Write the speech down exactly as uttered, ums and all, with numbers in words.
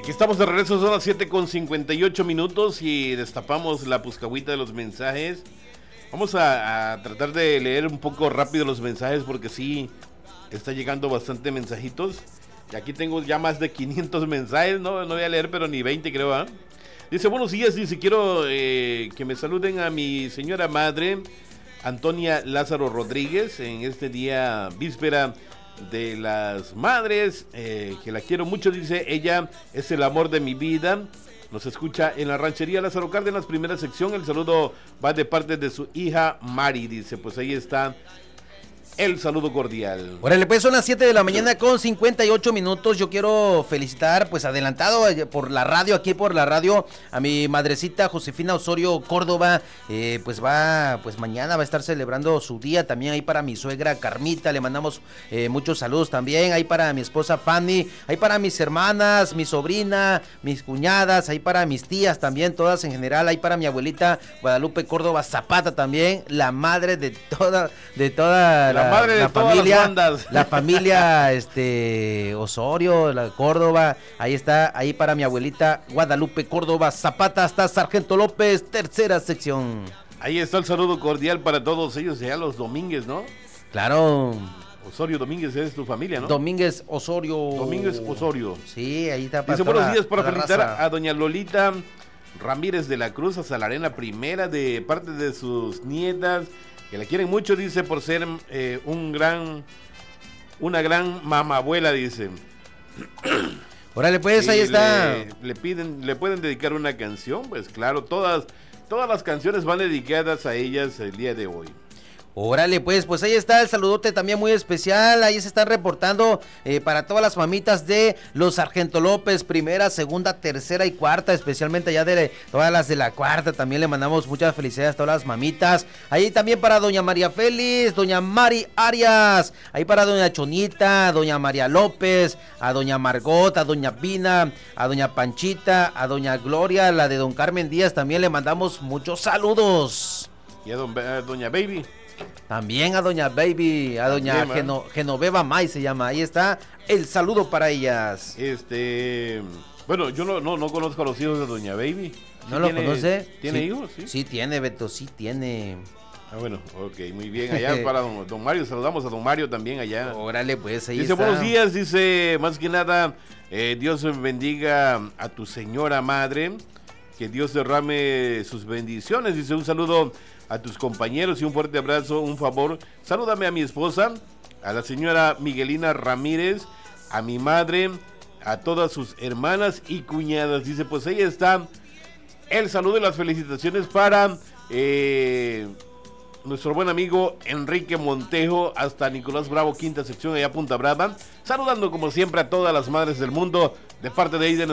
Aquí estamos de regreso, son las siete con cincuenta y ocho minutos y destapamos la puscahuita de los mensajes. Vamos a, a tratar de leer un poco rápido los mensajes porque sí, está llegando bastante mensajitos. Y aquí tengo ya más de quinientos mensajes, no, no voy a leer pero ni veinte creo, ¿eh? Dice, buenos días, dice, quiero eh, que me saluden a mi señora madre, Antonia Lázaro Rodríguez, en este día víspera de las madres, eh, que la quiero mucho, dice, ella es el amor de mi vida, nos escucha en la ranchería Lázaro Cárdenas, primera sección, el saludo va de parte de su hija Mari, dice, pues ahí está el saludo cordial. Órale, pues son las siete de la mañana con cincuenta y ocho minutos. Yo quiero felicitar, pues adelantado por la radio, aquí por la radio, a mi madrecita Josefina Osorio Córdoba. Eh, pues va, pues mañana va a estar celebrando su día. También ahí para mi suegra Carmita, le mandamos eh, muchos saludos también. Ahí para mi esposa Fanny, ahí para mis hermanas, mi sobrina, mis cuñadas, ahí para mis tías también, todas en general. Ahí para mi abuelita Guadalupe Córdoba Zapata también, la madre de toda, de toda la. La madre de la todas familia, las bandas. La familia este Osorio, la Córdoba, ahí está, ahí para mi abuelita Guadalupe Córdoba Zapata, hasta Sargento López, tercera sección. Ahí está el saludo cordial para todos ellos, ya los Domínguez, ¿no? Claro. Osorio Domínguez es tu familia, ¿no? Domínguez Osorio. Domínguez Osorio. Sí, ahí está. Dice, buenos días para felicitar a doña Lolita Ramírez de la Cruz, hasta la arena primera, de parte de sus nietas, que la quieren mucho, dice, por ser eh, un gran, una gran mamabuela, dice. Órale, pues, sí, ahí está. Le, le piden, le pueden dedicar una canción, pues claro, todas, todas las canciones van dedicadas a ellas el día de hoy. Órale, pues, pues ahí está el saludote también muy especial, ahí se están reportando eh, para todas las mamitas de los Sargento López, primera, segunda, tercera y cuarta, especialmente allá de todas las de la cuarta, también le mandamos muchas felicidades a todas las mamitas, ahí también para doña María Félix, doña Mari Arias, ahí para doña Chonita, doña María López, a doña Margot, a doña Pina, a doña Panchita, a doña Gloria, la de don Carmen Díaz, también le mandamos muchos saludos. Y a, don, a doña Baby. También a doña Baby, a doña Geno, Genoveva May se llama, ahí está el saludo para ellas. Este, bueno, yo no, no, no conozco a los hijos de doña Baby. ¿Sí ¿No lo tiene, conoce? ¿Tiene sí, hijos? Sí, sí tiene, Beto, sí tiene. Ah, bueno, ok, muy bien, allá para don, don Mario, saludamos a don Mario también allá. Órale, pues ahí dice, está. buenos días, dice, más que nada, eh, Dios bendiga a tu señora madre, que Dios derrame sus bendiciones, dice, un saludo a tus compañeros y un fuerte abrazo, un favor, salúdame a mi esposa, a la señora Miguelina Ramírez, a mi madre, a todas sus hermanas y cuñadas, dice, pues ahí está el saludo y las felicitaciones para eh, nuestro buen amigo Enrique Montejo, hasta Nicolás Bravo, quinta sección, allá Punta Brava, saludando como siempre a todas las madres del mundo, de parte de ahí de